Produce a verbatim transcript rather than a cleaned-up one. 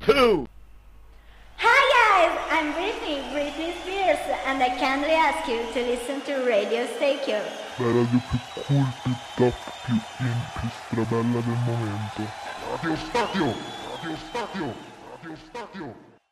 Who? Hi guys, I'm Britney, Britney Spears, and I kindly ask you to listen to Radio Staycure. La radio più cool, più top, più in, più strabella del momento. Radio Stadio! Radio Stadio! Radio Stadio!